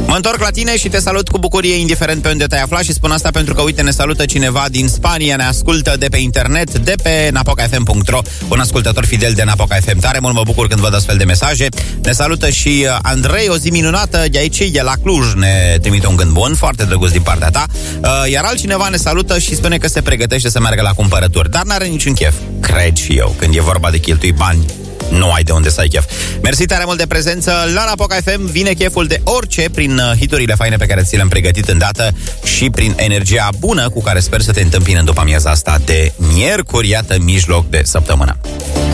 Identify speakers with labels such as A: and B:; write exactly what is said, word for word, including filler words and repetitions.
A: Mă întorc la tine și te salut cu bucurie, indiferent pe unde te-ai aflat, și spun asta pentru că, uite, ne salută cineva din Spania, ne ascultă de pe internet, de pe napoca f m punct r o, un ascultător fidel de Napoca F M. Tare mult mă bucur când văd astfel de mesaje. Ne salută și Andrei, o zi minunată de aici, de la Cluj, ne trimite un gând bun, foarte drăguț din partea ta. Iar altcineva ne salută și spune că se pregătește să meargă la cumpărături, dar n-are niciun chef. Cred și eu, când e vorba de cheltui bani, nu ai de unde să ai chef. Mersi tare mult de prezență. La Napoca F M vine cheful de orice, prin hiturile faine pe care ți le-am pregătit îndată și prin energia bună cu care sper să te întâmpin în după amiaza asta de miercuri, iată, mijloc de săptămână.